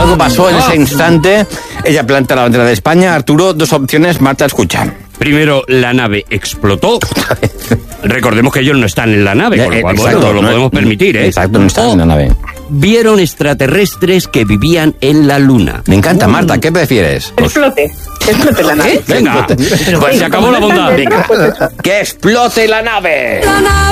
algo pasó en ese instante. Ella planta la bandera de España. Arturo, 2 opciones. Marta, escucha. Primero, la nave explotó. Recordemos que ellos no están en la nave, con lo cual, Exacto, bueno, lo no, podemos permitir, ¿eh? Exacto, no están en la nave. Vieron extraterrestres que vivían en la Luna. Me encanta, Marta. ¿Qué prefieres? Explote la nave. Venga, pues se acabó la bondad. Venga, que explote la nave.